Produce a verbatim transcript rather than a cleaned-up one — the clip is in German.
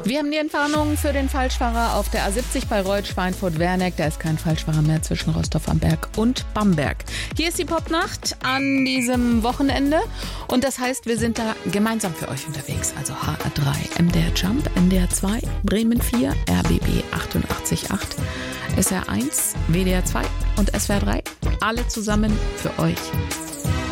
Wir haben die Entwarnung für den Falschfahrer auf der A siebzig bei Reut-Schweinfurt-Werneck. Da ist kein Falschfahrer mehr zwischen Rostov am Berg und Bamberg. Hier ist die Popnacht an diesem Wochenende. Und das heißt, wir sind da gemeinsam für euch unterwegs. Also H R drei, M D R Jump, N D R zwei, Bremen vier, R B B achtundachtzig Komma acht, S R eins, W D R zwei und S W R drei. Alle zusammen für euch.